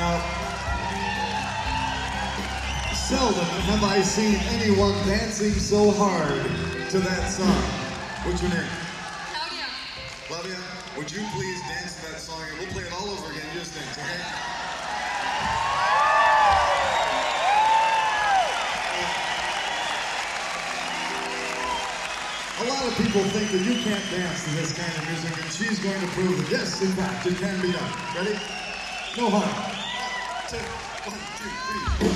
Now, seldom have I seen anyone dancing so hard to that song. What's your name? Claudia. Claudia, would you please dance to that song, and we'll play it all over again. You just dance, okay? A lot of people think that you can't dance to this kind of music, and she's going to prove that yes, in fact, it can be done. Ready? No harm. 1, 2, 1, 2, 3.